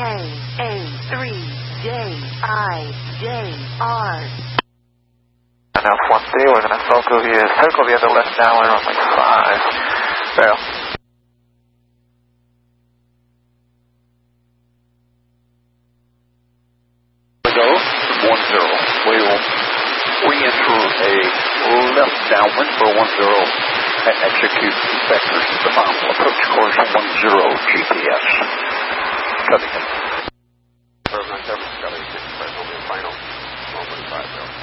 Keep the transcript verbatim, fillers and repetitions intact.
A three J I J R. Now one D, we're going to circle here, circle the other left now, we're on like five. Fail. We go, one zero. We will re-enter a left downwind for one zero and execute vectors to the final approach course one zero G P S. Cutting it. Program seven, Scotty, six, will be final, one point five zero.